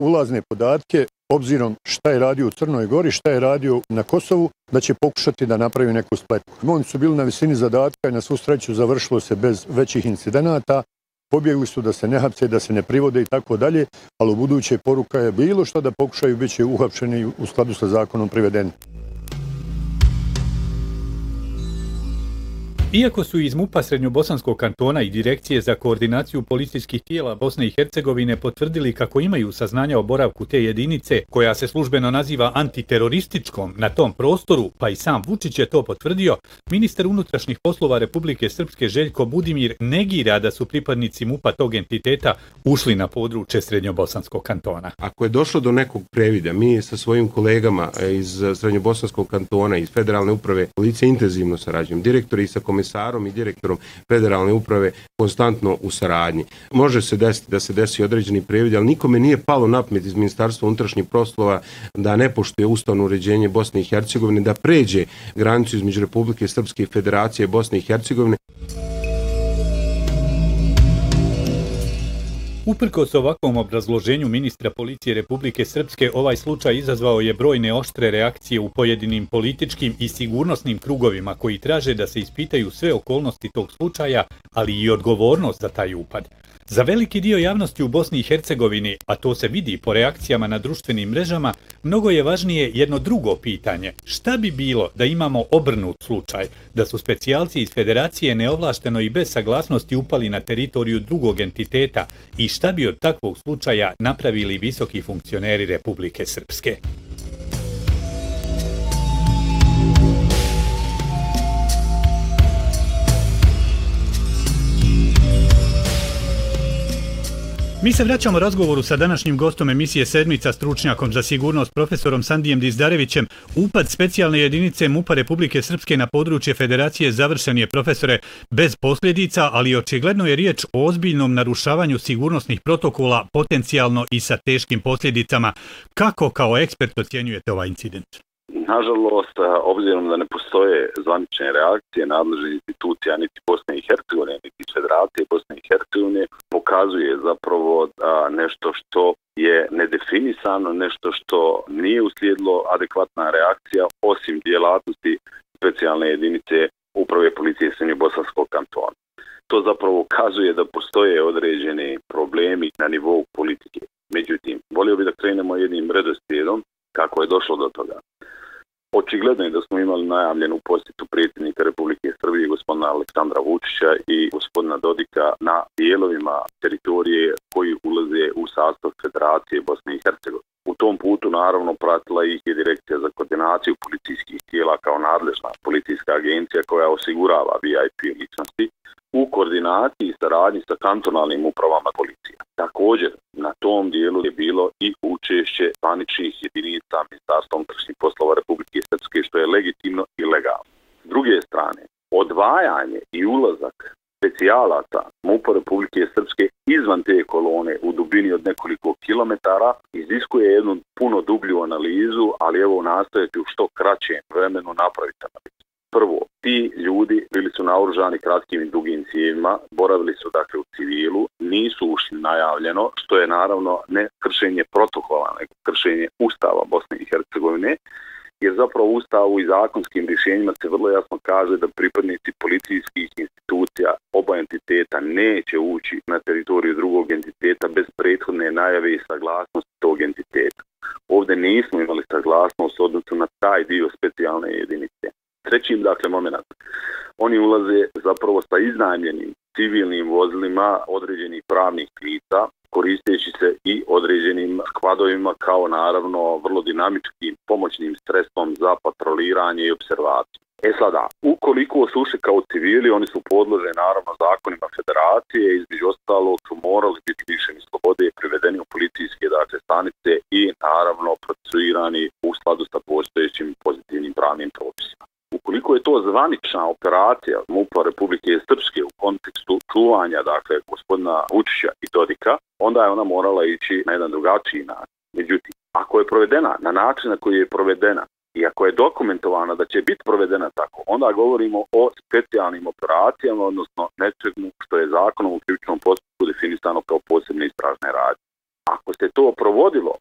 ulazne podatke, obzirom šta je radio u Crnoj Gori, šta je radio na Kosovu, da će pokušati da napravi neku spletku. Oni su bili na visini zadatka i na svu sreću završilo se bez većih incidenata. Pobjegli su da se ne hapse, da se ne privode i tako dalje, ali u buduće poruka je bilo što da pokušaju bit će uhapšeni u skladu sa zakonom privedeni. Iako su iz MUP-a Srednjobosanskog kantona i Direkcije za koordinaciju policijskih tijela Bosne i Hercegovine potvrdili kako imaju saznanja o boravku te jedinice, koja se službeno naziva antiterorističkom na tom prostoru, pa i sam Vučić je to potvrdio, ministar unutrašnjih poslova Republike Srpske Željko Budimir negira da su pripadnici MUP-a tog entiteta ušli na područje Srednjobosanskog kantona. Ako je došlo do nekog previda, mi sa svojim kolegama iz Srednjobosanskog kantona, iz Federalne uprave policije intenzivno sarađujemo, direktori sa komisarom i direktorom Federalne uprave konstantno u saradnji. Može se desiti da se desi određeni previd, ali nikome nije palo na pamet iz Ministarstva unutrašnjih poslova da ne poštuje ustavno uređenje Bosne i Hercegovine, da pređe granicu između Republike Srpske i Federacije Bosne i Hercegovine. Uprkos ovakvom obrazloženju ministra policije Republike Srpske, ovaj slučaj izazvao je brojne oštre reakcije u pojedinim političkim i sigurnosnim krugovima koji traže da se ispitaju sve okolnosti tog slučaja, ali i odgovornost za taj upad. Za veliki dio javnosti u Bosni i Hercegovini, a to se vidi po reakcijama na društvenim mrežama, mnogo je važnije jedno drugo pitanje. Šta bi bilo da imamo obrnut slučaj, da su specijalci iz Federacije neovlašteno i bez saglasnosti upali na teritoriju drugog entiteta i šta bi od takvog slučaja napravili visoki funkcioneri Republike Srpske? Mi se vraćamo razgovoru sa današnjim gostom emisije Sedmica, stručnjakom za sigurnost profesorom Sandijem Dizdarevićem. Upad specijalne jedinice MUP-a Republike Srpske na područje Federacije završen je, profesore, bez posljedica, ali očigledno je riječ o ozbiljnom narušavanju sigurnosnih protokola, potencijalno i sa teškim posljedicama. Kako kao ekspert ocjenjujete ovaj incident? Nažalost, obzirom da ne postoje zvanične reakcije nadležnih institucija niti Bosne i Hercegovine, niti Federacije Bosne i Hercegovine, pokazuje zapravo nešto što je nedefinisano, nešto što nije uslijedilo adekvatna reakcija osim djelatnosti specijalne jedinice Uprave policije Srednjobosanskog kantona. To zapravo ukazuje da postoje određeni problemi na nivou politike. Međutim, volio bih da krenemo jednim redoslijedom kako je došlo do toga. Očigledno je da smo imali najavljenu posjetu predsjednika Republike Srbije gospodina Aleksandra Vučića i gospodina Dodika na dijelovima teritorije koji ulaze u sastav Federacije Bosne i Hercegovine. U tom putu naravno pratila ih je Direkcija za koordinaciju policijskih tijela kao nadležna policijska agencija koja osigurava VIP ličnosti u koordinaciji i saradnji sa kantonalnim upravama policije. Također, na tom dijelu je bilo i učešće zvaničnih jedinica Ministarstva unutrašnjih poslova Republike Srpske, što je legitimno i legalno. S druge strane, odvajanje i ulazak specijalaca MUP-a Republike Srpske izvan te kolone u dubini od nekoliko kilometara iziskuje jednu puno dublju analizu, ali evo nastojati u što kraćem vremenu napraviti analizu. Prvo, ti ljudi bili su naoružani kratkim i dugim cijevima, boravili su dakle u civilu, nisu ušli najavljeno, što je naravno ne kršenje protokola, nego kršenje Ustava Bosne i Hercegovine, jer zapravo u Ustavu i zakonskim rješenjima se vrlo jasno kaže da pripadnici policijskih institucija oba entiteta neće ući na teritoriju drugog entiteta bez prethodne najave i saglasnosti tog entiteta. Ovdje nismo imali saglasnost u odnosu na taj dio specijalne jedinice. Treći, dakle, moment. Oni ulaze zapravo sa iznajmljenim civilnim vozilima određenih pravnih lica, koristeći se i određenim skvadovima kao naravno vrlo dinamičkim pomoćnim sredstvom za patroliranje i observaciju. Sada, ukoliko su ušli kao civili, oni su podloženi naravno zakonima Federacije, između ostalog su morali biti lišeni slobode, privedeni u policijske stanice i naravno procesuirani u skladu sa postojećim pozitivnim pravnim propisima. Ukoliko je to zvanična operacija MUP-a Republike Srpske u kontekstu čuvanja gospodina Vučića i Dodika, onda je ona morala ići na jedan drugačiji način. Međutim, ako je provedena na način na koji je provedena i ako je dokumentovana da će biti provedena tako, onda govorimo o specijalnim operacijama, odnosno nečemu što je zakonom u krivičnom postupku definisano kao posebne istražne radnje. ako se to provodilo